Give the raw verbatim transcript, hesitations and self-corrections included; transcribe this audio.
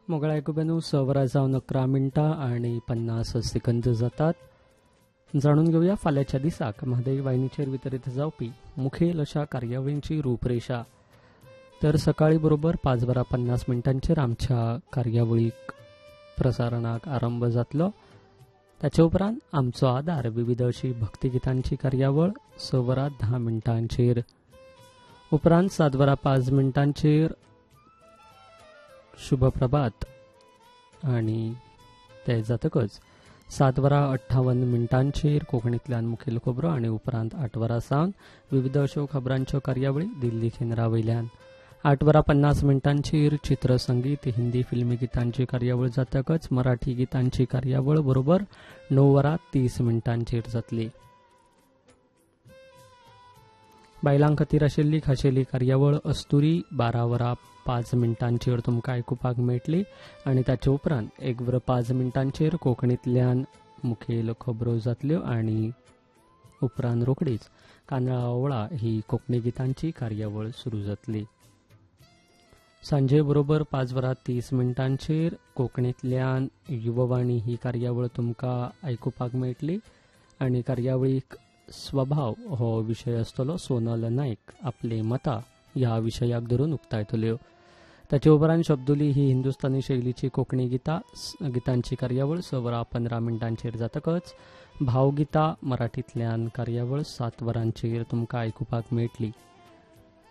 मोगळा ऐकूबेनू सवरा जावन अकरा मिनटां आणि पन्नास सेकंद जातात. जाणून घेऊया फाल्याच्या दिसाक म्हादई वाहिनीचेर वितरीत जावपी मुखेल अशा कार्यावळींची रूपरेषा. तर सकाळी बरोबर पाच वरां पन्नास मिनटांचेर आमच्या कार्यावळीक प्रसारणाक आरंभ जातलो. ताचे उपरांत आमचो आदार विविध अशी भक्तिगितांची कार्यावळ स वरां धा मिनटांचेर. उपरांत सात वरां पाच मिनटांचेर शुभप्रभात आणि ते जातकच सात वरां अठ्ठावन मिनटांचेर कोंकणींतल्यान मुखेल खबरो आणि उपरांत आठ वरां सावन विविध अश्यो खबरांच्यो कार्यावळी दिल्ली केंद्रा वयल्यान. आठ वरां पन्नास मिनटांचेर चित्रसंगीत हिंदी फिल्मी गितांची कार्यावळ जातकच मराठी गितांची कार्यावळ बरोबर णव वरां तीस मिनटांचेर जातली. बायलां खातीर आशिल्ली खाशेली कार्यावळ अस्तुरी बारा वरां पाच मिनटांचेर तुमकां आयकुपाक मेळटली आणि ताचे उपरांत एक वर पाच मिनटांचेर कोंकणींतल्यान मुखेल खबरो जातल्यो आणि उपरांत रोखडीच कांदळा ओवळा ही कोंकणी गितांची कार्यावळ सुरू जातली. सांजे बरोबर पाच वरां तीस मिनटांचेर कोंकणींतल्यान युववाणी ही कार्यावळ तुमकां आयकुपाक मेळटली आणि कार्यावळीक स्वभाव हो विशय आसतलो. सोनल नायक आपले मतां ह्या विशयाक धरून उक्तायतल्यो. ताचे उपरांत शब्दुली ही हिंदुस्थानी शैलीची कोंकणी गितां गितांची कार्यावळ स वरां पंदरा मिनटांचेर जातकच भावगितां मराठींतल्यान कार्यावळ सात वरांचेर तुमकां आयकुपाक मेळटली.